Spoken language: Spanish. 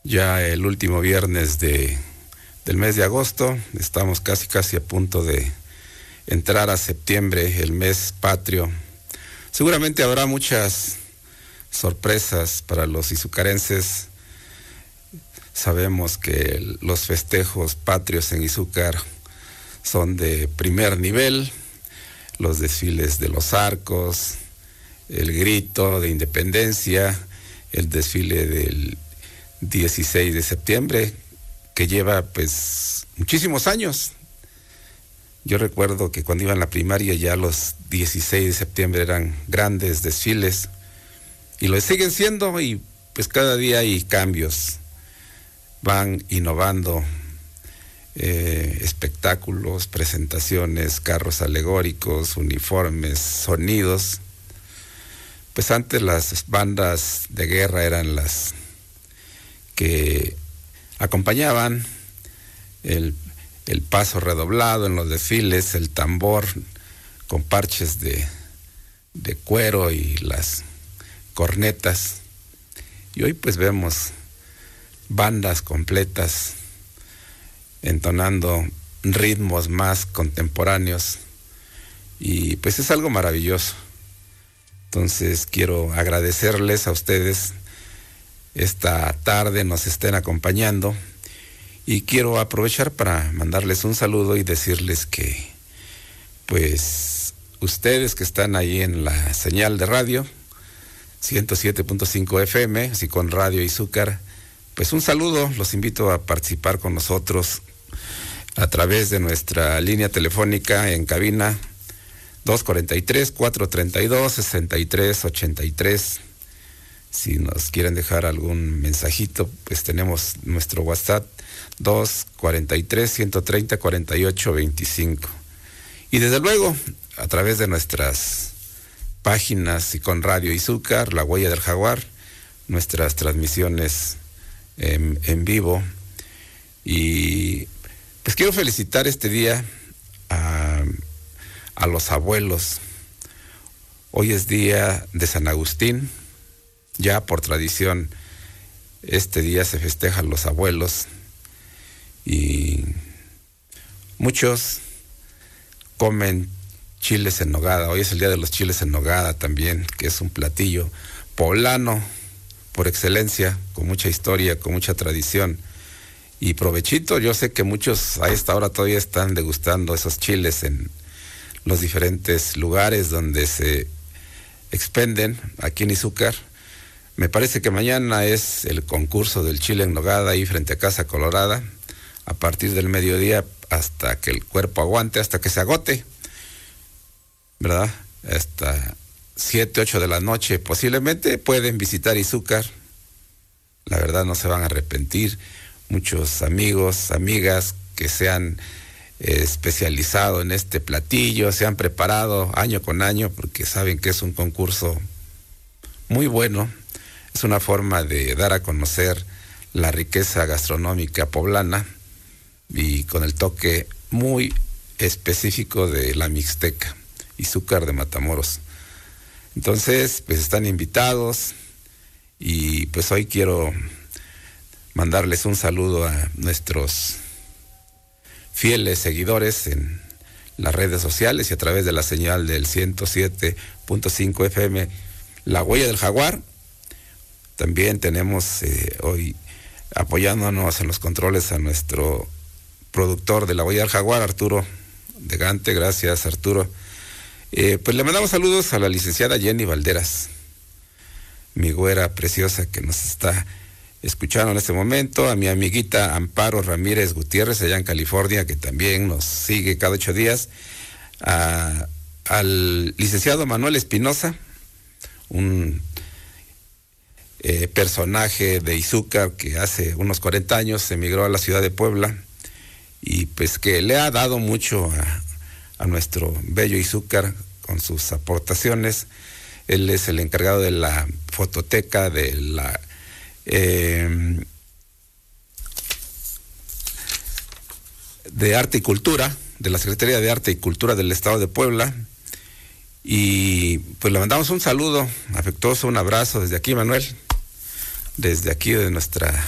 ya el último viernes del mes de agosto. Estamos casi a punto de entrar a septiembre, el mes patrio. Seguramente habrá muchas sorpresas para los izucarenses. Sabemos que los festejos patrios en Izúcar son de primer nivel, los desfiles de los arcos, el grito de independencia, el desfile del 16 de septiembre, que lleva pues muchísimos años. Yo recuerdo que cuando iba en la primaria ya los 16 de septiembre eran grandes desfiles y lo siguen siendo, y pues cada día hay cambios, van innovando, espectáculos, presentaciones, carros alegóricos, uniformes, sonidos. Pues antes las bandas de guerra eran las que acompañaban el paso redoblado en los desfiles, el tambor con parches de cuero y las cornetas. Y hoy pues vemos bandas completas entonando ritmos más contemporáneos, y pues es algo maravilloso. Entonces quiero agradecerles a ustedes esta tarde nos estén acompañando, y quiero aprovechar para mandarles un saludo y decirles que pues ustedes que están ahí en la señal de radio 107.5 FM, así con Radio Izúcar, pues un saludo, los invito a participar con nosotros a través de nuestra línea telefónica en cabina 243-432-6383. Si nos quieren dejar algún mensajito, pues tenemos nuestro WhatsApp 243-130-4825. Y desde luego, a través de nuestras páginas y con Radio Izúcar, La Huella del Jaguar, nuestras transmisiones en vivo. Y pues quiero felicitar este día a los abuelos. Hoy es día de San Agustín. Ya por tradición, este día se festejan los abuelos, y muchos comen chiles en nogada. Hoy es el día de los chiles en nogada también, que es un platillo poblano por excelencia, con mucha historia, con mucha tradición. Y provechito, yo sé que muchos a esta hora todavía están degustando esos chiles en los diferentes lugares donde se expenden aquí en Izúcar. Me parece que mañana es el concurso del chile en nogada ahí frente a Casa Colorada, a partir del mediodía hasta que el cuerpo aguante, hasta que se agote, ¿verdad? Hasta 7, 8 de la noche posiblemente pueden visitar Izúcar. La verdad no se van a arrepentir. Muchos amigos, amigas que se han especializado en este platillo, se han preparado año con año porque saben que es un concurso muy bueno. Es una forma de dar a conocer la riqueza gastronómica poblana y con el toque muy específico de la Mixteca, Izúcar de Matamoros. Entonces, pues están invitados, y pues hoy quiero mandarles un saludo a nuestros fieles seguidores en las redes sociales y a través de la señal del 107.5 FM, La Huella del Jaguar. También tenemos hoy apoyándonos en los controles a nuestro productor de La Huella del Jaguar, Arturo de Gante. Gracias, Arturo. Pues le mandamos saludos a la licenciada Jenny Valderas, mi güera preciosa que nos está escuchando en este momento, a mi amiguita Amparo Ramírez Gutiérrez allá en California, que también nos sigue cada 8 días, al licenciado Manuel Espinosa, un personaje de Izúcar que hace unos 40 años emigró a la ciudad de Puebla, y pues que le ha dado mucho a nuestro bello Izúcar con sus aportaciones. Él es el encargado de la fototeca de la de Arte y Cultura, de la Secretaría de Arte y Cultura del Estado de Puebla. Y pues le mandamos un saludo afectuoso, un abrazo desde aquí, Manuel, desde aquí de nuestra